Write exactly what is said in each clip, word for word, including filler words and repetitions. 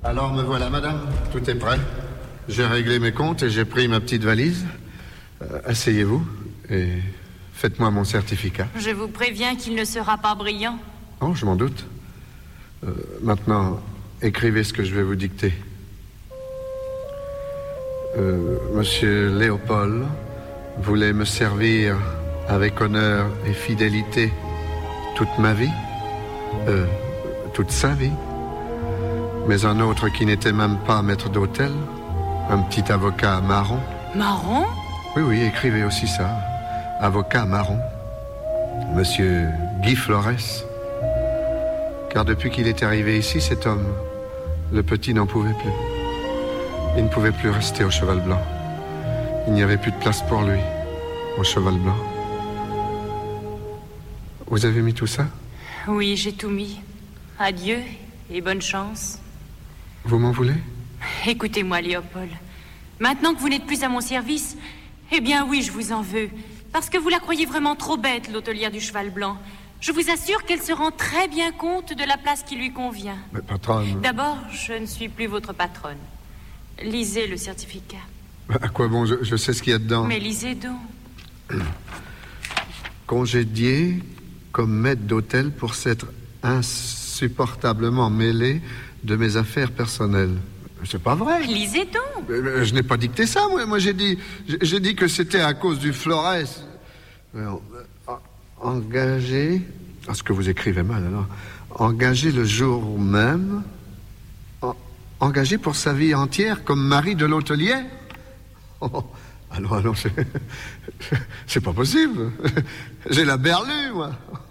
Alors me voilà, madame. Tout est prêt. J'ai réglé mes comptes et j'ai pris ma petite valise. Euh, asseyez-vous et faites-moi mon certificat. Je vous préviens qu'il ne sera pas brillant. Oh, je m'en doute. Euh, maintenant, écrivez ce que je vais vous dicter. Euh, Monsieur Léopold voulait me servir avec honneur et fidélité toute ma vie, euh, toute sa vie. Mais un autre qui n'était même pas maître d'hôtel, un petit avocat marron. Marron? Oui, oui, écrivez aussi ça. Avocat marron. Monsieur Guy Flores. Car depuis qu'il est arrivé ici, cet homme, le petit n'en pouvait plus. Il ne pouvait plus rester au cheval blanc. Il n'y avait plus de place pour lui, au cheval blanc. Vous avez mis tout ça? Oui, j'ai tout mis. Adieu et bonne chance. Vous m'en voulez? Écoutez-moi, Léopold. Maintenant que vous n'êtes plus à mon service, eh bien oui, je vous en veux. Parce que vous la croyez vraiment trop bête, l'hôtelière du cheval blanc. Je vous assure qu'elle se rend très bien compte de la place qui lui convient. Mais patronne... D'abord, je ne suis plus votre patronne. Lisez le certificat. À quoi bon? Je, je sais ce qu'il y a dedans. Mais lisez donc. Congédié comme maître d'hôtel pour s'être insupportablement mêlé de mes affaires personnelles. C'est pas vrai. Lisez donc. Mais je n'ai pas dicté ça, moi. Moi, j'ai dit, j'ai dit que c'était à cause du Flores. Engagé... Ah, ce que vous écrivez mal, alors. Engagé le jour même... Engagé pour sa vie entière comme mari de l'hôtelière. Oh, alors, alors, c'est... c'est pas possible. J'ai la berlue, moi.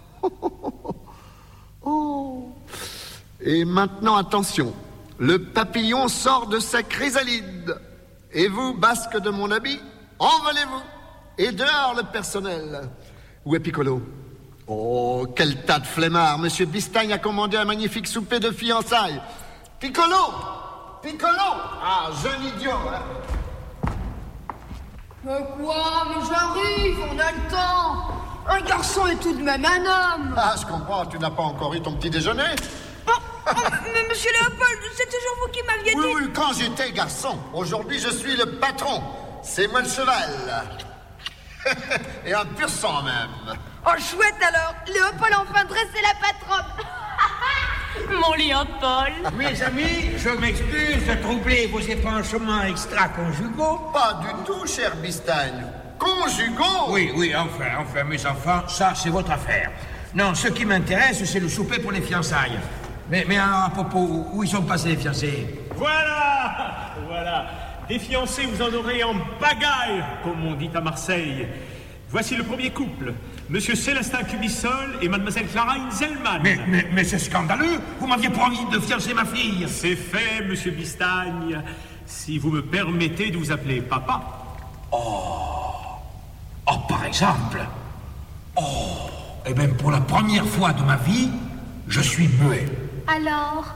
Oh. Et maintenant, attention. Le papillon sort de sa chrysalide. Et vous, basque de mon habit, envolez-vous. Et dehors le personnel. Où est Piccolo? Oh, quel tas de flemmards. Monsieur Bistagne a commandé un magnifique souper de fiançailles. Piccolo! Piccolo! Ah, jeune idiot, hein? Mais quoi? Mais j'arrive, on a le temps. Un garçon est tout de même un homme. Ah, je comprends, tu n'as pas encore eu ton petit déjeuner? Oh, oh, mais monsieur Léopold, c'est toujours vous qui m'aviez Oui, dit... oui, quand j'étais garçon. Aujourd'hui, je suis le patron. C'est moi le cheval. Et un pur sang, même. Oh, chouette alors. Léopold a enfin dressé la patronne. Mon Léopold. Mes amis, je m'excuse de troubler vos épanchements extra-conjugaux. Pas du tout, cher Bistagne. Conjugaux? Oui, oui, enfin, enfin, mes enfants, ça, c'est votre affaire. Non, ce qui m'intéresse, c'est le souper pour les fiançailles. Mais, mais à propos, où ils sont passés les fiancés? Voilà, voilà. Des fiancés, vous en aurez en bagaille, comme on dit à Marseille. Voici le premier couple. Monsieur Célestin Cubissol et Mademoiselle Clara Inzelman. Mais, mais, mais c'est scandaleux. Vous m'aviez promis de fiancer ma fille. C'est fait, monsieur Bistagne. Si vous me permettez de vous appeler papa. Oh, oh par exemple. Oh, eh bien, pour la première fois de ma vie, je suis muet. Alors,